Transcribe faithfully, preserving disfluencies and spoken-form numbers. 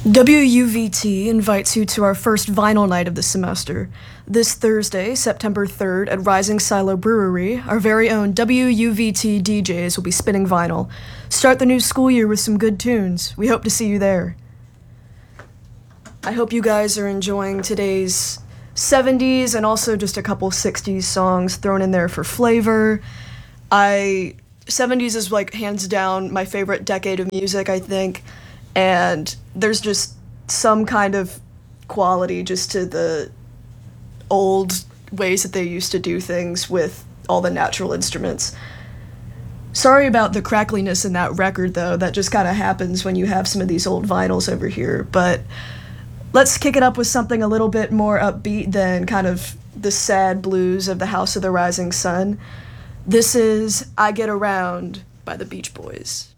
W U V T invites you to our first vinyl night of the semester. This Thursday, September third, at Rising Silo Brewery, our very own W U V T D Js will be spinning vinyl. Start the new school year with some good tunes. We hope to see you there. I hope you guys are enjoying today's seventies and also just a couple sixties songs thrown in there for flavor. I seventies is like hands down my favorite decade of music, I think. And there's just some kind of quality just to the old ways that they used to do things with all the natural instruments. Sorry about the crackliness in that record, though. That just kind of happens when you have some of these old vinyls over here. But let's kick it up with something a little bit more upbeat than kind of the sad blues of the House of the Rising Sun. This is I Get Around by the Beach Boys.